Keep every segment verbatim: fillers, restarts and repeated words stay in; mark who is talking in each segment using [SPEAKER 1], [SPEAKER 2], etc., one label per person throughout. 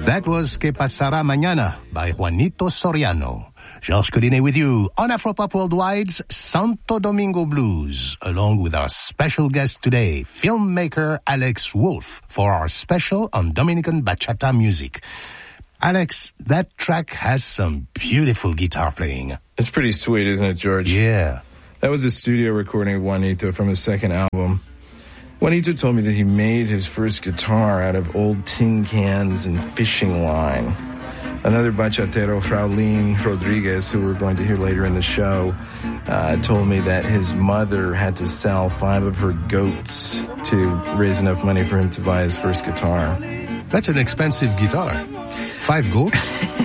[SPEAKER 1] That was Que Pasará Mañana by Juanito Soriano. Georges Collinet with you on Afropop Worldwide's Santo Domingo Blues, along with our special guest today, filmmaker Alex Wolff, for our special on Dominican bachata music. Alex, that track has some beautiful guitar playing.
[SPEAKER 2] It's pretty sweet, isn't it, George?
[SPEAKER 1] Yeah.
[SPEAKER 2] That was a studio recording of Juanito from his second album. Juanito told me that he made his first guitar out of old tin cans and fishing line. Another bachatero, Raulín Rodriguez, who we're going to hear later in the show, uh, told me that his mother had to sell five of her goats to raise enough money for him to buy his first guitar.
[SPEAKER 1] That's an expensive guitar. Five goats?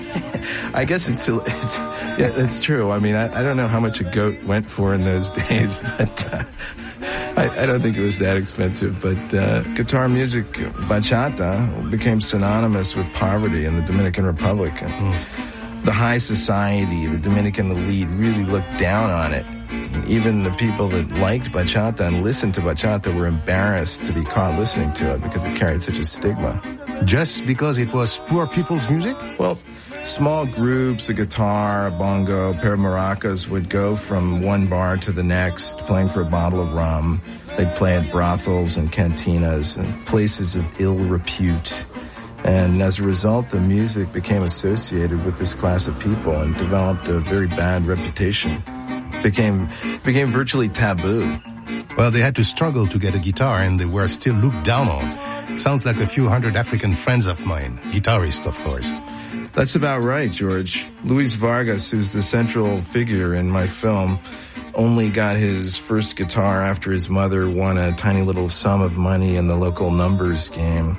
[SPEAKER 2] I guess it's, it's yeah, that's true. I mean, I, I don't know how much a goat went for in those days, but uh, I, I don't think it was that expensive. But uh, guitar music, bachata, became synonymous with poverty in the Dominican Republic. And mm. the high society, the Dominican elite, really looked down on it. And even the people that liked bachata and listened to bachata were embarrassed to be caught listening to it because it carried such a stigma.
[SPEAKER 1] Just because it was poor people's music?
[SPEAKER 2] Well, small groups, a guitar, a bongo, a pair of maracas would go from one bar to the next, playing for a bottle of rum. They'd play at brothels and cantinas and places of ill repute. And as a result, the music became associated with this class of people and developed a very bad reputation. Became, became virtually taboo.
[SPEAKER 1] Well, they had to struggle to get a guitar, and they were still looked down on. Sounds like a few hundred African friends of mine, guitarists, of course.
[SPEAKER 2] That's about right, George. Luis Vargas, who's the central figure in my film, only got his first guitar after his mother won a tiny little sum of money in the local numbers game.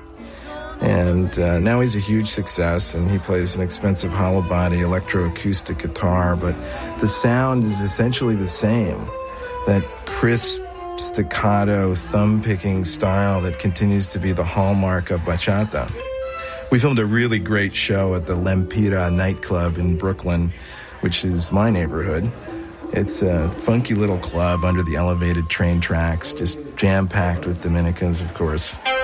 [SPEAKER 2] And uh, now he's a huge success, and he plays an expensive hollow body electroacoustic guitar, but the sound is essentially the same. That crisp, staccato, thumb-picking style that continues to be the hallmark of bachata. We filmed a really great show at the Lempira nightclub in Brooklyn, which is my neighborhood. It's a funky little club under the elevated train tracks, just jam-packed with Dominicans, of course.